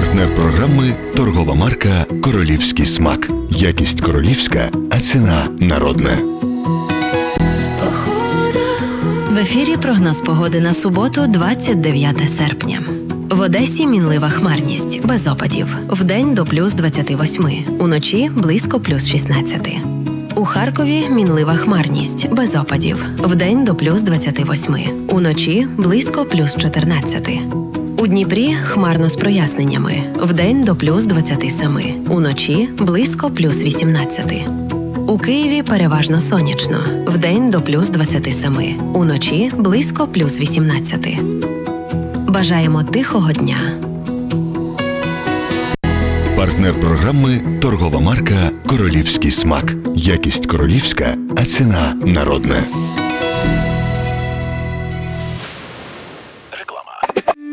Партнер програми – торгова марка «Королівський смак». Якість королівська, а ціна народна. В ефірі прогноз погоди на суботу, 29 серпня. В Одесі мінлива хмарність, без опадів. Вдень до плюс 28, уночі близько плюс 16. У Харкові мінлива хмарність, без опадів. Вдень до плюс 28, уночі близько плюс 14. У Дніпрі хмарно з проясненнями. Вдень до плюс 27, уночі близько плюс 18. У Києві переважно сонячно. Вдень до плюс 27, уночі близько плюс 18. Бажаємо тихого дня. Партнер програми – торгова марка «Королівський смак». Якість королівська, а ціна народна.